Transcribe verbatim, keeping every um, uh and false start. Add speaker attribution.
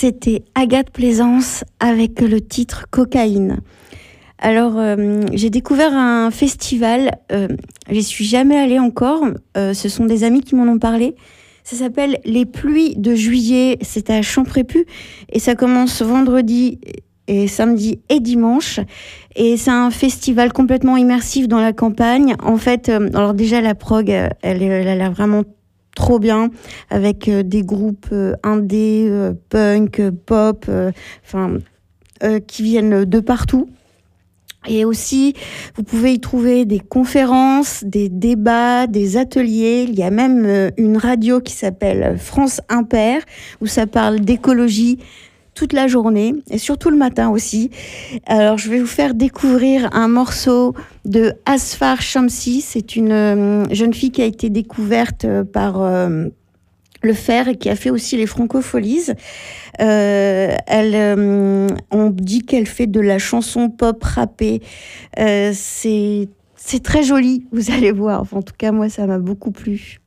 Speaker 1: c'était Agathe Plaisance avec le titre Cocaïne. Alors, euh, j'ai découvert un festival, euh, j'y suis jamais allée encore, euh, ce sont des amis qui m'en ont parlé. Ça s'appelle Les Pluies de Juillet, c'est à Champrépu et ça commence vendredi et samedi et dimanche. Et c'est un festival complètement immersif dans la campagne. En fait, euh, alors déjà la prog, elle, elle a l'air vraiment trop bien, avec euh, des groupes euh, indé, euh, punk, euh, pop, enfin euh, euh, qui viennent de partout. Et aussi, vous pouvez y trouver des conférences, des débats, des ateliers. Il y a même euh, une radio qui s'appelle France Impair, où ça parle d'écologie toute la journée, et surtout le matin aussi. Alors, je vais vous faire découvrir un morceau de Asfar Shamsi. C'est une euh, jeune fille qui a été découverte euh, par... Euh, Le Fer et qui a fait aussi les Francopholies. Euh, elle, euh, on dit qu'elle fait de la chanson pop rappée. Euh, c'est, c'est très joli, vous allez voir. Enfin, en tout cas, moi, ça m'a beaucoup plu.